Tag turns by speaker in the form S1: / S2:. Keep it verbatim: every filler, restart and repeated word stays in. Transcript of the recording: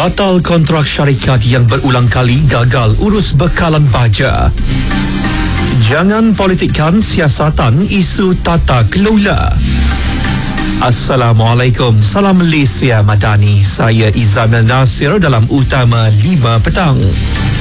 S1: Batal kontrak syarikat yang berulang kali gagal urus bekalan baja. Jangan politikkan siasatan isu tata kelola. Assalamualaikum, salam Malaysia Madani. Saya Izamil Nasir dalam Utama lima Petang.